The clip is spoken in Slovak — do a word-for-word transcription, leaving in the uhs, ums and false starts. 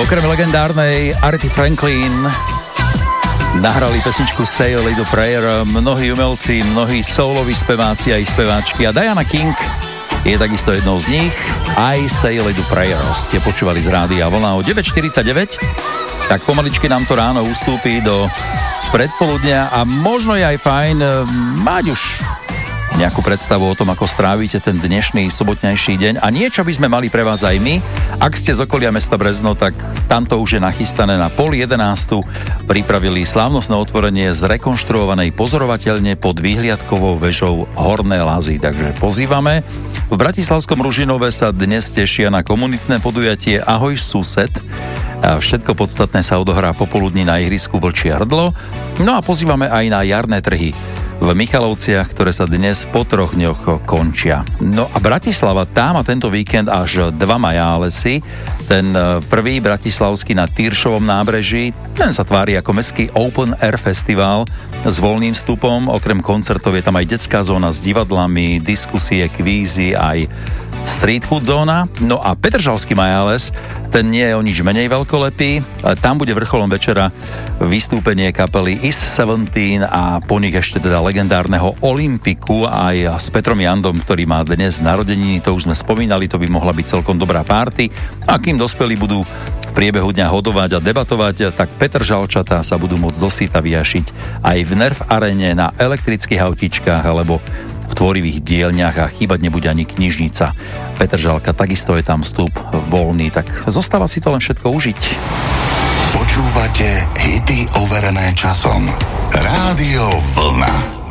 Okrem legendárnej Arethy Franklin nahrali pesničku Say a Little Prayer mnohí umelci, mnohí souloví speváci aj speváčky a Diana King je takisto jednou z nich. I Say a Little Prayer ste počúvali z Rádia Vlna o deväť štyridsaťdeväť, tak pomaličky nám to ráno ustúpi do predpoludnia a možno je aj fajn mať už nejakú predstavu o tom, ako strávite ten dnešný sobotnejší deň a niečo by sme mali pre vás aj my. Ak ste z okolia mesta Brezno, tak tamto už je nachystané na pol jedenástu. Pripravili slávnostné otvorenie zrekonštruovanej pozorovateľne pod výhliadkovou vežou Horné Lazy. Takže pozývame. V bratislavskom Ružinove sa dnes tešia na komunitné podujatie Ahoj sused. A všetko podstatné sa odohrá popoludní na ihrisku Vlčie hrdlo. No a pozývame aj na jarné trhy v Michalovciach, ktoré sa dnes po troch dňoch končia. No a Bratislava, tá má tento víkend až dva majálesy. Ten prvý bratislavský na Tyršovom nábreží, ten sa tvári ako mestský Open Air Festival s voľným vstupom. Okrem koncertov je tam aj detská zóna s divadlami, diskusie, kvízy, aj street food zóna. No a Petržalský majáles, ten nie je o nič menej veľkolepý. Tam bude vrcholom večera vystúpenie kapely Is sedemnásť a po nich ešte teda legendárneho Olympiku aj s Petrom Jandom, ktorý má dnes narodeniny, to už sme spomínali, to by mohla byť celkom dobrá party. A kým dospelí budú v priebehu dňa hodovať a debatovať, tak Petržalčatá sa budú môcť dosýta vyjašiť aj v Nerv Arene na elektrických autičkách alebo v tvorivých dielňach a chýbať nebude ani knižnica. Petržalka, takisto je tam vstup voľný, tak zostáva si to len všetko užiť. Počúvate hity overené časom. Rádio Vlna.